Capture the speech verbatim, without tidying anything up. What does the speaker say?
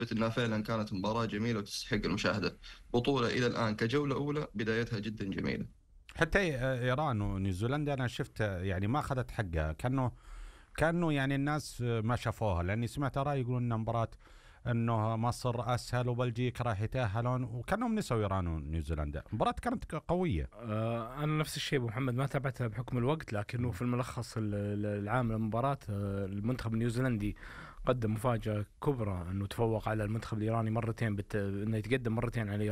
أثبت أنها فعلا كانت مباراة جميلة وتستحق المشاهدة. بطولة إلى الآن كجولة أولى بدايتها جدا جميلة. حتى ايران ونيوزيلندا انا شفت يعني ما اخذت حقها، كانه كانه يعني الناس ما شافوها، لاني سمعت اراء يقولون ان مباراه انه مصر اسهل وبلجيكا راح يتاهلون، وكانهم نسوا ايران ونيوزيلندا. المباراه كانت قويه. آه انا نفس الشيء ابو محمد، ما تابعتها بحكم الوقت، لكنه في الملخص ال- ال- العام للمباراه آه المنتخب النيوزيلندي قدم مفاجاه كبرى انه تفوق على المنتخب الايراني مرتين، بت... انه يتقدم مرتين على